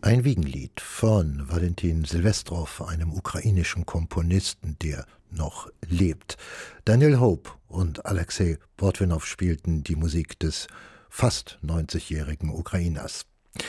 Ein Wiegenlied von Valentin Silvestrov, einem ukrainischen Komponisten, der noch lebt. Daniel Hope und Alexei Bordwinow spielten die Musik des fast 90-jährigen Ukrainers.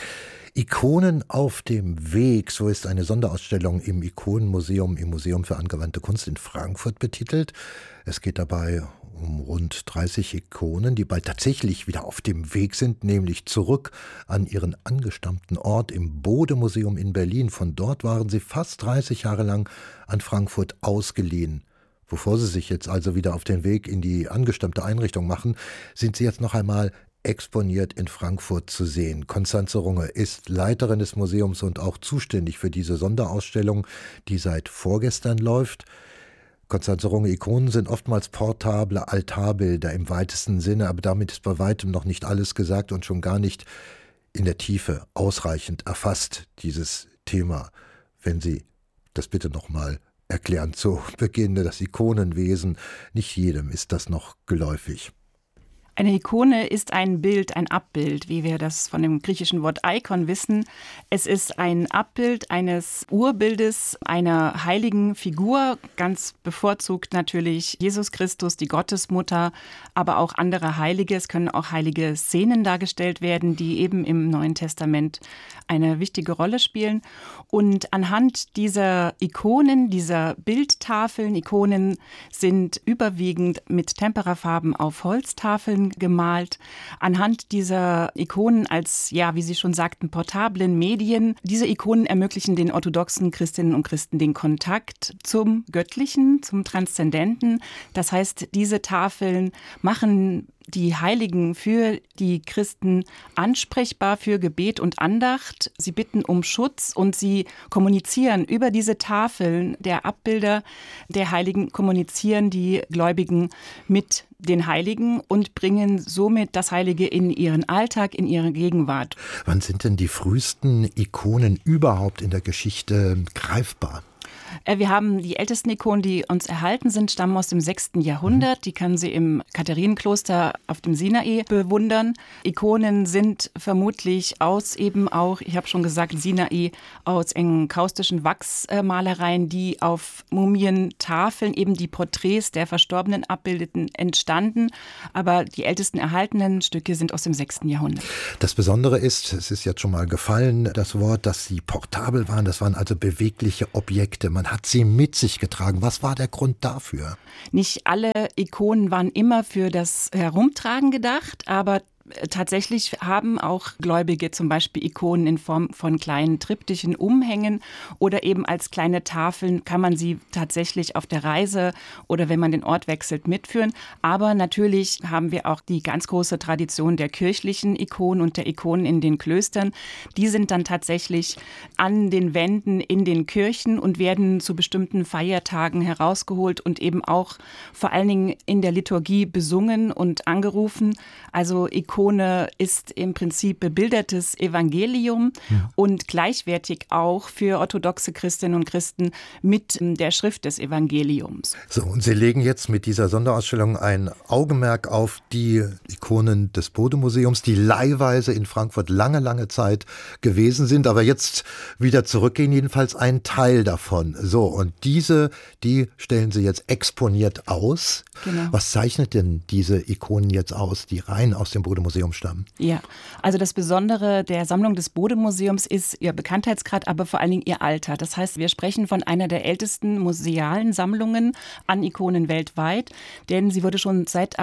Ikonen auf dem Weg, so ist eine Sonderausstellung im Ikonenmuseum, im Museum für angewandte Kunst in Frankfurt betitelt. Es geht dabei um rund 30 Ikonen, die bald tatsächlich wieder auf dem Weg sind, nämlich zurück an ihren angestammten Ort im Bode-Museum in Berlin. Von dort waren sie fast 30 Jahre lang an Frankfurt ausgeliehen. Bevor sie sich jetzt also wieder auf den Weg in die angestammte Einrichtung machen, sind sie jetzt noch einmal exponiert in Frankfurt zu sehen. Constanze Runge ist Leiterin des Museums und auch zuständig für diese Sonderausstellung, die seit vorgestern läuft. Constanze Runge, Ikonen sind oftmals portable Altarbilder im weitesten Sinne, aber damit ist bei weitem noch nicht alles gesagt und schon gar nicht in der Tiefe ausreichend erfasst, dieses Thema. Wenn Sie das bitte nochmal erklären zu Beginn, das Ikonenwesen, nicht jedem ist das noch geläufig. Eine Ikone ist ein Bild, ein Abbild, wie wir das von dem griechischen Wort Ikon wissen. Es ist ein Abbild eines Urbildes, einer heiligen Figur, ganz bevorzugt natürlich Jesus Christus, die Gottesmutter, aber auch andere Heilige. Es können auch heilige Szenen dargestellt werden, die eben im Neuen Testament eine wichtige Rolle spielen. Und anhand dieser Ikonen, dieser Bildtafeln, Ikonen sind überwiegend mit Temperafarben auf Holztafeln gemalt. Anhand dieser Ikonen als, ja, wie Sie schon sagten, portablen Medien. Diese Ikonen ermöglichen den orthodoxen Christinnen und Christen den Kontakt zum Göttlichen, zum Transzendenten. Das heißt, diese Tafeln machen die Heiligen für die Christen ansprechbar für Gebet und Andacht. Sie bitten um Schutz und sie kommunizieren über diese Tafeln der Abbilder der Heiligen, kommunizieren die Gläubigen mit den Heiligen und bringen somit das Heilige in ihren Alltag, in ihre Gegenwart. Wann sind denn die frühesten Ikonen überhaupt in der Geschichte greifbar? Wir haben die ältesten Ikonen, die uns erhalten sind, stammen aus dem 6. Jahrhundert. Die können Sie im Katharinenkloster auf dem Sinai bewundern. Ikonen sind vermutlich aus eben auch, ich habe schon gesagt, Sinai, aus enkaustischen Wachsmalereien, die auf Mumientafeln eben die Porträts der Verstorbenen abbildeten, entstanden. Aber die ältesten erhaltenen Stücke sind aus dem 6. Jahrhundert. Das Besondere ist, es ist jetzt schon mal gefallen, das Wort, dass sie portabel waren. Das waren also bewegliche Objekte. Man hat sie mit sich getragen. Was war der Grund dafür? Nicht alle Ikonen waren immer für das Herumtragen gedacht, aber tatsächlich haben auch Gläubige zum Beispiel Ikonen in Form von kleinen Triptychen umhängen oder eben als kleine Tafeln kann man sie tatsächlich auf der Reise oder wenn man den Ort wechselt mitführen. Aber natürlich haben wir auch die ganz große Tradition der kirchlichen Ikonen und der Ikonen in den Klöstern. Die sind dann tatsächlich an den Wänden in den Kirchen und werden zu bestimmten Feiertagen herausgeholt und eben auch vor allen Dingen in der Liturgie besungen und angerufen. Also Ikone ist im Prinzip bebildertes Evangelium und gleichwertig auch für orthodoxe Christinnen und Christen mit der Schrift des Evangeliums. So, und Sie legen jetzt mit dieser Sonderausstellung ein Augenmerk auf die Ikonen des Bode-Museums, die leihweise in Frankfurt lange, lange Zeit gewesen sind, aber jetzt wieder zurückgehen, jedenfalls ein Teil davon. So, und die stellen Sie jetzt exponiert aus. Genau. Was zeichnet denn diese Ikonen jetzt aus, die rein aus dem Bode-Museum stammen? Ja, also das Besondere der Sammlung des Bode-Museums ist ihr Bekanntheitsgrad, aber vor allen Dingen ihr Alter. Das heißt, wir sprechen von einer der ältesten musealen Sammlungen an Ikonen weltweit, denn sie wurde schon seit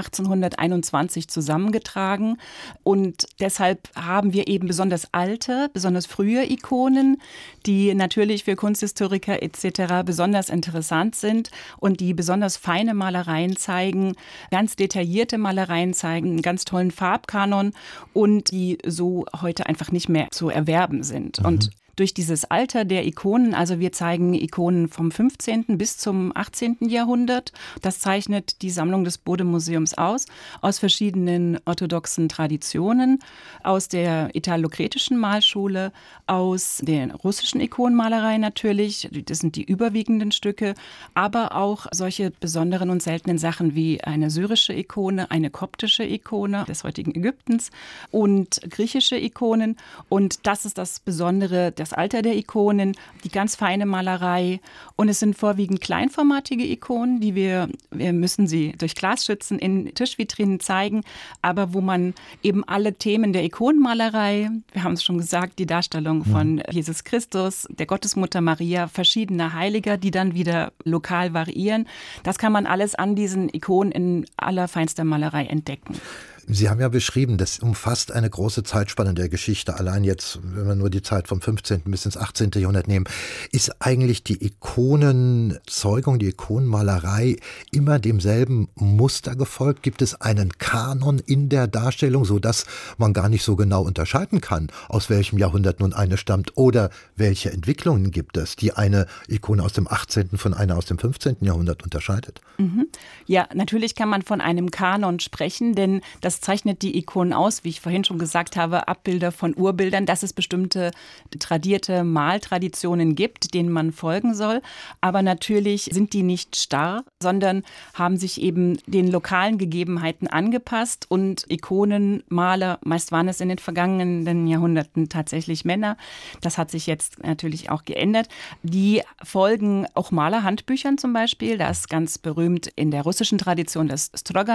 1821 zusammengetragen und deshalb haben wir eben besonders alte, besonders frühe Ikonen, die natürlich für Kunsthistoriker etc. besonders interessant sind und die besonders feine Malereien zeigen, ganz detaillierte Malereien zeigen, einen ganz tollen Farbkanon und die so heute einfach nicht mehr zu erwerben sind. Und durch dieses Alter der Ikonen, also wir zeigen Ikonen vom 15. bis zum 18. Jahrhundert. Das zeichnet die Sammlung des Bode-Museums aus verschiedenen orthodoxen Traditionen, aus der italokretischen Malschule, aus der russischen Ikonenmalerei natürlich, das sind die überwiegenden Stücke, aber auch solche besonderen und seltenen Sachen wie eine syrische Ikone, eine koptische Ikone des heutigen Ägyptens und griechische Ikonen. Und das ist das Besondere, das Alter der Ikonen, die ganz feine Malerei. Und es sind vorwiegend kleinformatige Ikonen, wir müssen sie durch Glasschützen in Tischvitrinen zeigen, aber wo man eben alle Themen der Ikonenmalerei, wir haben es schon gesagt, die Darstellung von Jesus Christus, der Gottesmutter Maria, verschiedener Heiliger, die dann wieder lokal variieren, das kann man alles an diesen Ikonen in allerfeinster Malerei entdecken. Sie haben ja beschrieben, das umfasst eine große Zeitspanne der Geschichte. Allein jetzt, wenn wir nur die Zeit vom 15. bis ins 18. Jahrhundert nehmen, ist eigentlich die Ikonenzeugung, die Ikonenmalerei immer demselben Muster gefolgt? Gibt es einen Kanon in der Darstellung, sodass man gar nicht so genau unterscheiden kann, aus welchem Jahrhundert nun eine stammt oder welche Entwicklungen gibt es, die eine Ikone aus dem 18. von einer aus dem 15. Jahrhundert unterscheidet? Ja, natürlich kann man von einem Kanon sprechen, denn das zeichnet die Ikonen aus, wie ich vorhin schon gesagt habe, Abbilder von Urbildern, dass es bestimmte tradierte Maltraditionen gibt, denen man folgen soll. Aber natürlich sind die nicht starr, sondern haben sich eben den lokalen Gegebenheiten angepasst. Und Ikonenmaler, meist waren es in den vergangenen Jahrhunderten tatsächlich Männer, das hat sich jetzt natürlich auch geändert, die folgen auch Malerhandbüchern zum Beispiel. Da ist ganz berühmt in der russischen Tradition das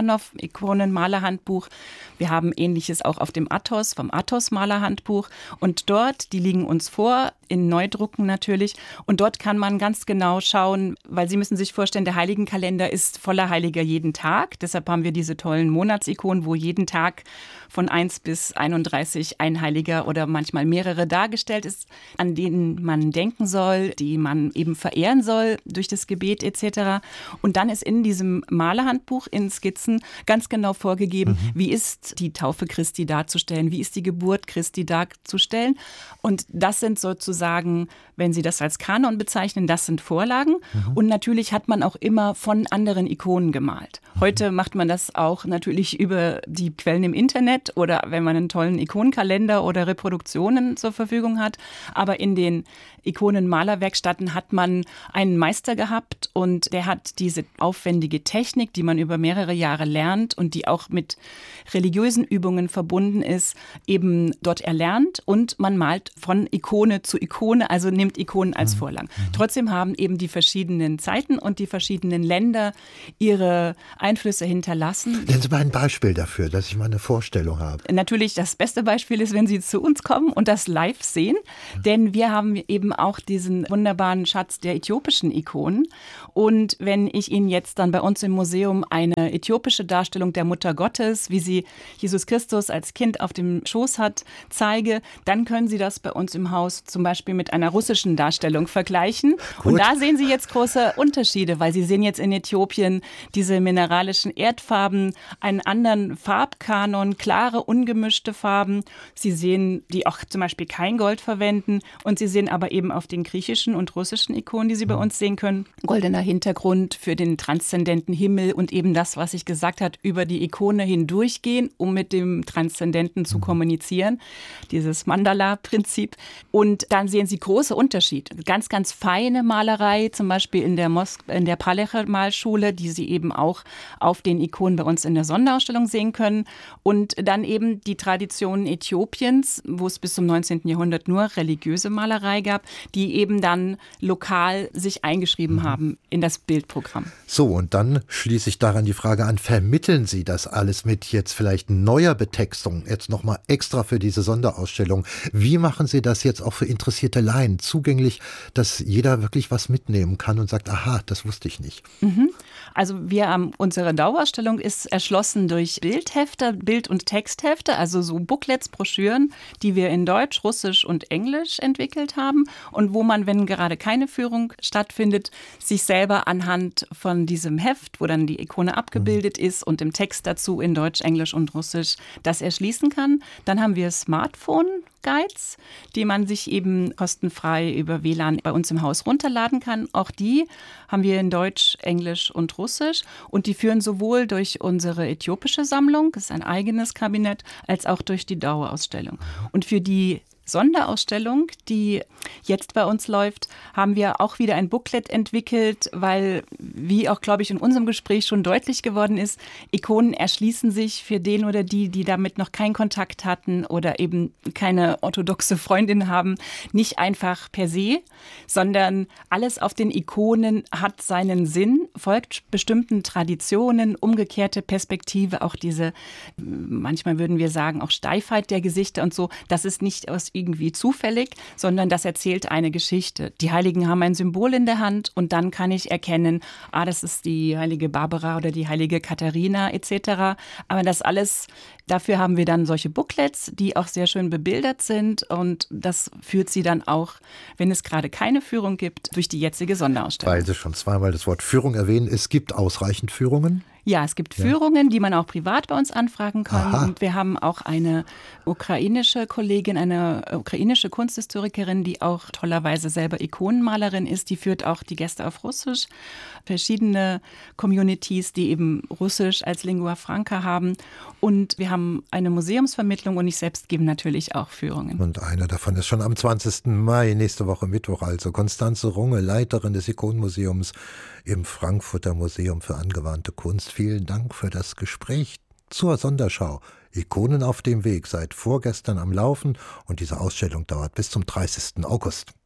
Stroganow-Ikonen-Malerhandbuch. Wir haben Ähnliches auch auf dem Athos, vom Athos-Malerhandbuch. Und dort, die liegen uns vor, in Neudrucken natürlich. Und dort kann man ganz genau schauen, weil Sie müssen sich vorstellen, der Heiligenkalender ist voller Heiliger jeden Tag. Deshalb haben wir diese tollen Monatsikonen, wo jeden Tag von 1 bis 31 ein Heiliger oder manchmal mehrere dargestellt ist, an denen man denken soll, die man eben verehren soll durch das Gebet etc. Und dann ist in diesem Malerhandbuch in Skizzen ganz genau vorgegeben, wie ist die Taufe Christi darzustellen, wie ist die Geburt Christi darzustellen. Und das sind sozusagen, wenn Sie das als Kanon bezeichnen, das sind Vorlagen. Und natürlich hat man auch immer von anderen Ikonen gemalt. Heute macht man das auch natürlich über die Quellen im Internet oder wenn man einen tollen Ikonenkalender oder Reproduktionen zur Verfügung hat. Aber in den Ikonenmalerwerkstätten hat man einen Meister gehabt und der hat diese aufwendige Technik, die man über mehrere Jahre lernt und die auch mit religiösen Übungen verbunden ist, eben dort erlernt und man malt von Ikone zu Ikone, also nimmt Ikonen als Vorlagen. Trotzdem haben eben die verschiedenen Zeiten und die verschiedenen Länder ihre Einflüsse hinterlassen. Nennen Sie mal ein Beispiel dafür, dass ich mal eine Vorstellung habe. Natürlich, das beste Beispiel ist, wenn Sie zu uns kommen und das live sehen, denn wir haben eben auch diesen wunderbaren Schatz der äthiopischen Ikonen. Und wenn ich Ihnen jetzt dann bei uns im Museum eine äthiopische Darstellung der Mutter Gottes, wie sie Jesus Christus als Kind auf dem Schoß hat, zeige, dann können Sie das bei uns im Haus zum Beispiel mit einer russischen Darstellung vergleichen. Gut. Und da sehen Sie jetzt große Unterschiede, weil Sie sehen jetzt in Äthiopien diese mineralischen Erdfarben, einen anderen Farbkanon, klare, ungemischte Farben. Sie sehen, die auch zum Beispiel kein Gold verwenden und Sie sehen aber eben auf den griechischen und russischen Ikonen, die Sie bei uns sehen können, goldener Hintergrund für den transzendenten Himmel und eben das, was ich gesagt habe, über die Ikone hindurchgehen, um mit dem Transzendenten zu kommunizieren, dieses Mandala-Prinzip. Und dann sehen Sie große Unterschiede, ganz, ganz feine Malerei, zum Beispiel in der Palecher-Malschule, die Sie eben auch auf den Ikonen bei uns in der Sonderausstellung sehen können. Und dann eben die Traditionen Äthiopiens, wo es bis zum 19. Jahrhundert nur religiöse Malerei gab, die eben dann lokal sich eingeschrieben haben in das Bildprogramm. So, und dann schließe ich daran die Frage an, vermitteln Sie das alles mit jetzt vielleicht neuer Betextung, jetzt nochmal extra für diese Sonderausstellung? Wie machen Sie das jetzt auch für interessierte Laien zugänglich, dass jeder wirklich was mitnehmen kann und sagt, aha, das wusste ich nicht? Also unsere Dauerausstellung ist erschlossen durch Bildhefte, Bild- und Texthefte, also so Booklets, Broschüren, die wir in Deutsch, Russisch und Englisch entwickelt haben und wo man, wenn gerade keine Führung stattfindet, sich selber anhand von diesem Heft, wo dann die Ikone abgebildet ist und im Text dazu in Deutsch, Englisch und Russisch das erschließen kann. Dann haben wir Smartphone-Guides, die man sich eben kostenfrei über WLAN bei uns im Haus runterladen kann. Auch die haben wir in Deutsch, Englisch und Russisch und die führen sowohl durch unsere äthiopische Sammlung, das ist ein eigenes Kabinett, als auch durch die Dauerausstellung. Und für die Sonderausstellung, die jetzt bei uns läuft, haben wir auch wieder ein Booklet entwickelt, weil, wie auch, glaube ich, in unserem Gespräch schon deutlich geworden ist, Ikonen erschließen sich für den oder die damit noch keinen Kontakt hatten oder eben keine orthodoxe Freundin haben, nicht einfach per se, sondern alles auf den Ikonen hat seinen Sinn, folgt bestimmten Traditionen, umgekehrte Perspektive, auch diese, manchmal würden wir sagen, auch Steifheit der Gesichter und so, das ist nicht aus irgendwie zufällig, sondern das erzählt eine Geschichte. Die Heiligen haben ein Symbol in der Hand und dann kann ich erkennen, das ist die heilige Barbara oder die heilige Katharina etc. Aber das alles, dafür haben wir dann solche Booklets, die auch sehr schön bebildert sind und das führt sie dann auch, wenn es gerade keine Führung gibt, durch die jetzige Sonderausstellung. Weil Sie schon zweimal das Wort Führung erwähnen, es gibt ausreichend Führungen? Ja, es gibt Führungen, die man auch privat bei uns anfragen kann. Aha. Und wir haben auch eine ukrainische Kollegin, eine ukrainische Kunsthistorikerin, die auch tollerweise selber Ikonenmalerin ist. Die führt auch die Gäste auf Russisch. Verschiedene Communities, die eben Russisch als Lingua Franca haben. Und wir haben eine Museumsvermittlung und ich selbst gebe natürlich auch Führungen. Und eine davon ist schon am 20. Mai, nächste Woche Mittwoch, also Konstanze Runge, Leiterin des Ikonenmuseums im Frankfurter Museum für angewandte Kunst. Vielen Dank für das Gespräch zur Sonderschau. Ikonen auf dem Weg, seit vorgestern am Laufen und diese Ausstellung dauert bis zum 30. August.